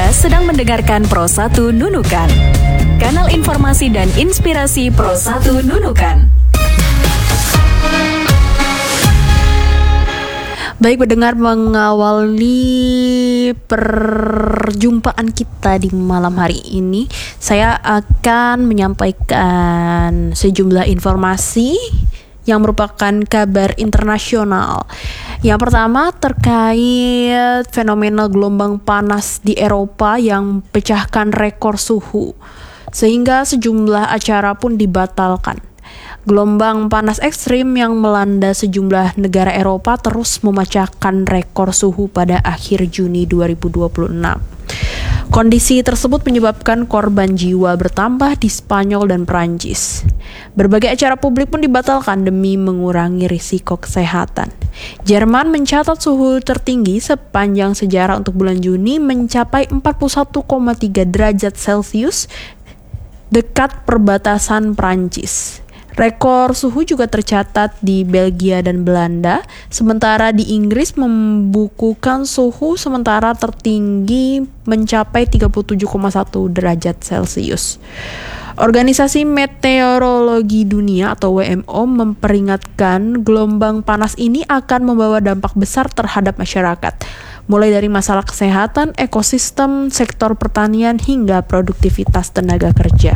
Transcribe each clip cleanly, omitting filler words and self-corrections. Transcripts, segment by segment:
Anda sedang mendengarkan Pro 1 Nunukan, kanal informasi dan inspirasi Pro 1 Nunukan. Baik pendengar, mengawali perjumpaan kita di malam hari ini, saya akan menyampaikan sejumlah informasi yang merupakan kabar internasional. Yang pertama terkait fenomena gelombang panas di Eropa yang pecahkan rekor suhu, sehingga sejumlah acara pun dibatalkan. Gelombang panas ekstrim yang melanda sejumlah negara Eropa terus memecahkan rekor suhu pada akhir Juni 2026. Kondisi tersebut menyebabkan korban jiwa bertambah di Spanyol dan Prancis. Berbagai acara publik pun dibatalkan demi mengurangi risiko kesehatan. Jerman mencatat suhu tertinggi sepanjang sejarah untuk bulan Juni mencapai 41,3 derajat Celcius dekat perbatasan Prancis. Rekor suhu juga tercatat di Belgia dan Belanda, sementara di Inggris membukukan suhu sementara tertinggi mencapai 37,1 derajat Celcius. Organisasi Meteorologi Dunia atau WMO memperingatkan gelombang panas ini akan membawa dampak besar terhadap masyarakat, mulai dari masalah kesehatan, ekosistem, sektor pertanian, hingga produktivitas tenaga kerja.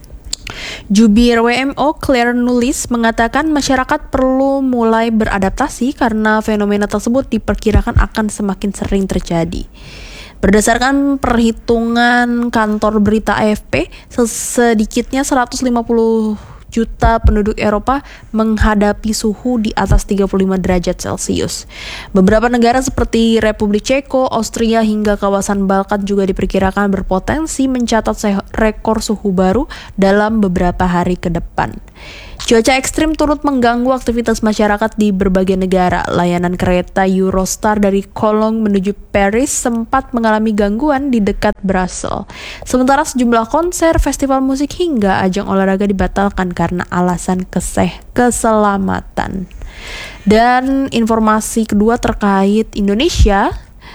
Jubir WMO Claire Nulis mengatakan masyarakat perlu mulai beradaptasi karena fenomena tersebut diperkirakan akan semakin sering terjadi. Berdasarkan perhitungan kantor berita AFP, sedikitnya 150 juta penduduk Eropa menghadapi suhu di atas 35 derajat Celcius. Beberapa negara seperti Republik Ceko, Austria, hingga kawasan Balkan juga diperkirakan berpotensi mencatat rekor suhu baru dalam beberapa hari ke depan. Cuaca ekstrim turut mengganggu aktivitas masyarakat di berbagai negara. Layanan kereta Eurostar dari Cologne menuju Paris sempat mengalami gangguan di dekat Brussels. Sementara sejumlah konser, festival musik, hingga ajang olahraga dibatalkan karena alasan keselamatan. Dan informasi kedua terkait Indonesia.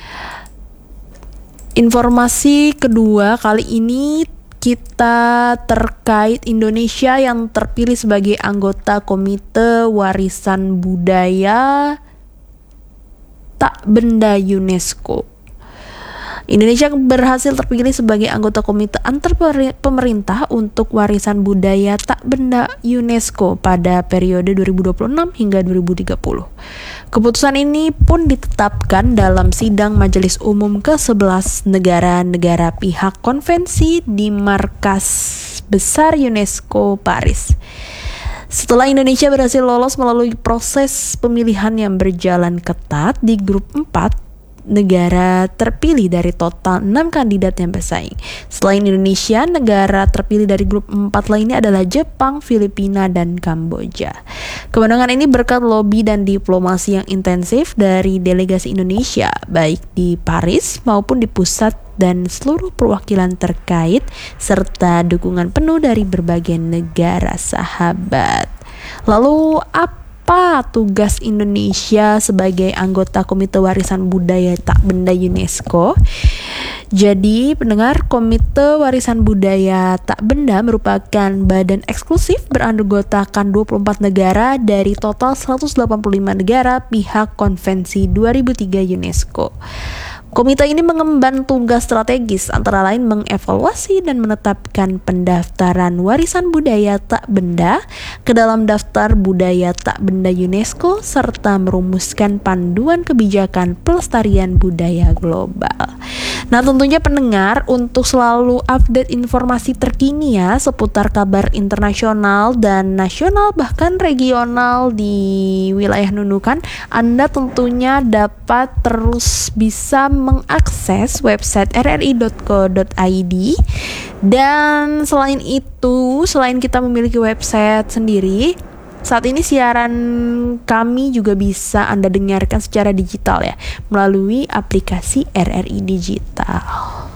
Informasi kedua kali ini kita terkait Indonesia yang terpilih sebagai anggota Komite Warisan Budaya Tak Benda UNESCO. Indonesia berhasil terpilih sebagai anggota Komite Antar Pemerintah untuk Warisan Budaya Tak Benda UNESCO pada periode 2026 hingga 2030. Keputusan ini pun ditetapkan dalam sidang Majelis Umum ke-11 negara-negara pihak konvensi di Markas Besar UNESCO Paris. Setelah Indonesia berhasil lolos melalui proses pemilihan yang berjalan ketat di grup 4 negara terpilih dari total 6 kandidat yang bersaing. Selain Indonesia, negara terpilih dari grup 4 lainnya adalah Jepang, Filipina, dan Kamboja. Kemenangan ini berkat lobby dan diplomasi yang intensif dari delegasi Indonesia, baik di Paris maupun di pusat dan seluruh perwakilan terkait, serta dukungan penuh dari berbagai negara sahabat. Lalu apa tugas Indonesia sebagai anggota Komite Warisan Budaya Tak Benda UNESCO? Jadi, pendengar, Komite Warisan Budaya Tak Benda merupakan badan eksklusif beranggotakan 24 negara dari total 185 negara pihak Konvensi 2003 UNESCO. Komite ini mengemban tugas strategis antara lain mengevaluasi dan menetapkan pendaftaran warisan budaya tak benda ke dalam daftar budaya tak benda UNESCO serta merumuskan panduan kebijakan pelestarian budaya global. Nah, tentunya pendengar, untuk selalu update informasi terkini ya seputar kabar internasional dan nasional bahkan regional di wilayah Nunukan, Anda tentunya dapat terus bisa mengakses website rri.co.id. Dan selain itu, selain kita memiliki website sendiri, saat ini siaran kami juga bisa Anda dengarkan secara digital ya, melalui aplikasi RRI Digital.